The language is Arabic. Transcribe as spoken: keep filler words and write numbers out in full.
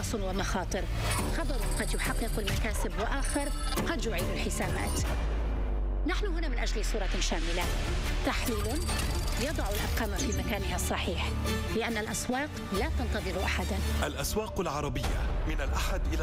فرص ومخاطر، خبر قد يحقق المكاسب وآخر قد يعيد الحسابات. نحن هنا من أجل صورة شاملة، تحليل يضع الأرقام في مكانها الصحيح، لأن الأسواق لا تنتظر أحدا. الأسواق العربية من الأحد إلى